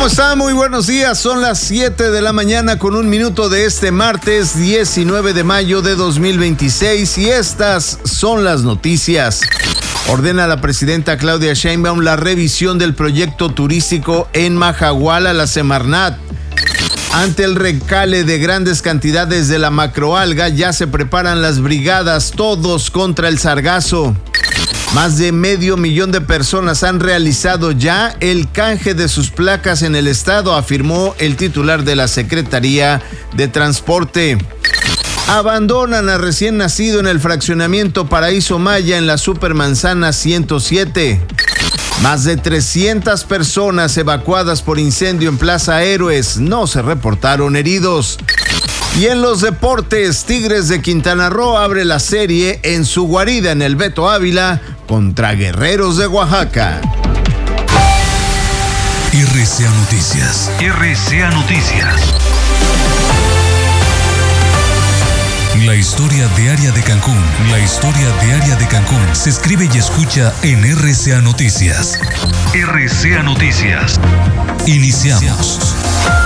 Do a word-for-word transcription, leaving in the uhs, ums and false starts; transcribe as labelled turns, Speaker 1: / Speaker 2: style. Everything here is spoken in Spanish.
Speaker 1: ¿Cómo está? Muy buenos días. Son las siete de la mañana con un minuto de este martes diecinueve de mayo de dos mil veintiséis y estas son las noticias. Ordena la presidenta Claudia Sheinbaum la revisión del proyecto turístico en Majahuala, la Semarnat. Ante el recale de grandes cantidades de la macroalga, ya se preparan las brigadas, todos contra el sargazo. Más de medio millón de personas han realizado ya el canje de sus placas en el estado, afirmó el titular de la Secretaría de Transporte. Abandonan a recién nacido en el fraccionamiento Paraíso Maya en la Supermanzana ciento siete. Más de trescientas personas evacuadas por incendio en Plaza Héroes, no se reportaron heridos. Y en los deportes, Tigres de Quintana Roo abre la serie en su guarida en el Beto Ávila contra Guerreros de Oaxaca.
Speaker 2: R C A Noticias. R C A Noticias. La historia diaria de Cancún. La historia diaria de Cancún se escribe y escucha en R C A Noticias. R C A Noticias. Iniciamos.